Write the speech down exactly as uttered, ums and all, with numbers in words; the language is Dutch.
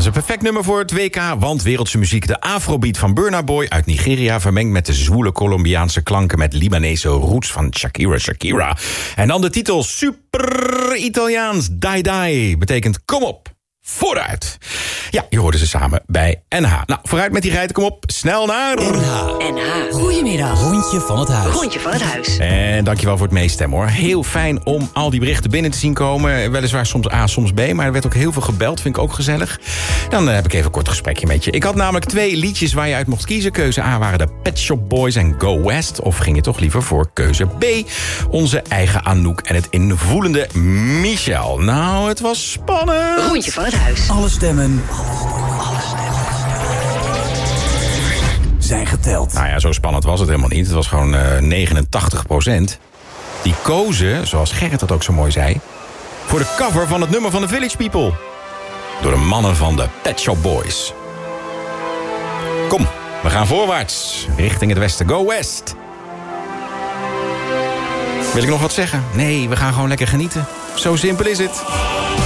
een perfect nummer voor het W K, want wereldse muziek, de Afrobeat van Burna Boy uit Nigeria, vermengd met de zwoele Colombiaanse klanken met Libanese roots van Shakira Shakira. En dan de titel Super Italiaans, Dai Dai, betekent kom op. Vooruit. Ja, je hoorde ze samen bij N H. Nou, vooruit met die rijden, kom op. Snel naar... N H. N H. Goedemiddag. Rondje van het huis. Rondje van het huis. En dankjewel voor het meestemmen, hoor. Heel fijn om al die berichten binnen te zien komen. Weliswaar soms A, soms B, maar er werd ook heel veel gebeld. Vind ik ook gezellig. Dan uh, heb ik even een kort gesprekje met je. Ik had namelijk twee liedjes waar je uit mocht kiezen. Keuze A waren de Pet Shop Boys en Go West. Of ging je toch liever voor keuze B? Onze eigen Anouk en het invoelende Michel. Nou, het was spannend. Rondje van het huis. Alle stemmen zijn geteld. Nou ja, zo spannend was het helemaal niet. Het was gewoon uh, negenentachtig procent. Die kozen, zoals Gerrit dat ook zo mooi zei, voor de cover van het nummer van de Village People. Door de mannen van de Pet Shop Boys. Kom, we gaan voorwaarts. Richting het westen. Go West. Wil ik nog wat zeggen? Nee, we gaan gewoon lekker genieten. Zo simpel is het.